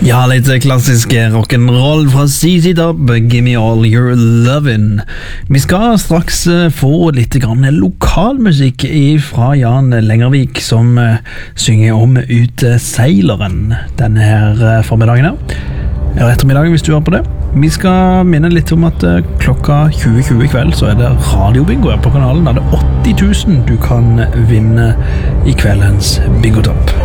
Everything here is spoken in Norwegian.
Ja, litt klassisk rock'n'roll fra CC Top, Gimme All Your Lovin'. Vi skal straks få litt grann lokalmusikk fra Jan Lengervik, som synger om Uteseileren denne her formiddagen her. Eller ettermiddagen hvis du hører på det. Vi skal minne litt om at klokka 20.20 i kveld så det radiobingo her på kanalen. Da det 80 000 du kan vinne i kveldens bingotopp.